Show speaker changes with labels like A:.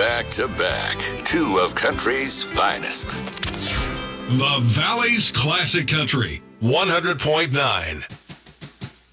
A: back to back. Two of country's finest.
B: The Valley's Classic Country, 100.9.